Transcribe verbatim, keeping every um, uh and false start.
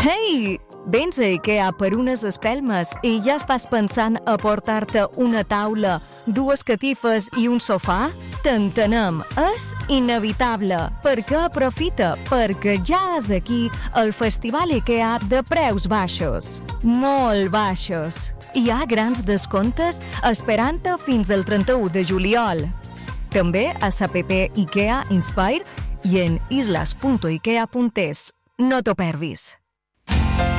Ei, vens a IKEA per unes espelmes i ja estàs pensant a portar-te una taula, dues catifes i un sofà? T'entenem, és inevitable, perquè aprofita, perquè ja és aquí el Festival IKEA de preus baixos. Molt baixos. Hi ha grans descomptes esperant-te fins al trenta-u de juliol. També a l'app IKEA Inspire i en islas punto ikea punto es. No t'ho perdis.